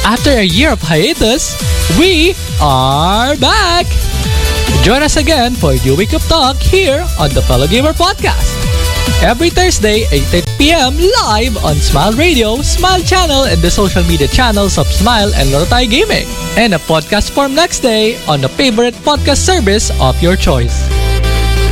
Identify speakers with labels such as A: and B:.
A: After a year of hiatus, we are back! Join us again for New Wake Up Talk here on the Fellow Gamer Podcast. Every Thursday, 8:30 p.m. live on Smile Radio, Smile Channel, and the social media channels of Smile and Lorotai Gaming. And a podcast form next day on the favorite podcast service of your choice.